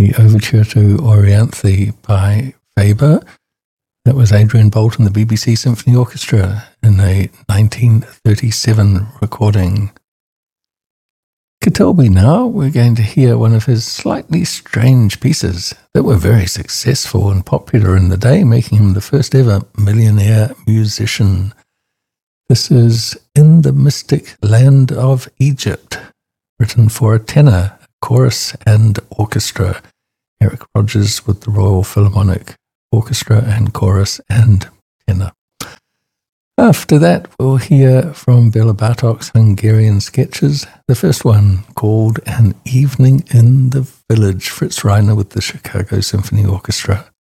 the Overture to Orianthe by Faber. That was Adrian Boult and the BBC Symphony Orchestra in a 1937 recording. Catalby now, we're going to hear one of his slightly strange pieces that were very successful and popular in the day, making him the first ever millionaire musician. This is In the Mystic Land of Egypt, written for a tenor, chorus and orchestra. Eric Rogers with the Royal Philharmonic Orchestra and chorus and tenor. After that, we'll hear from Bela Bartok's Hungarian sketches, the first one called An Evening in the Village, Fritz Reiner with the Chicago Symphony Orchestra.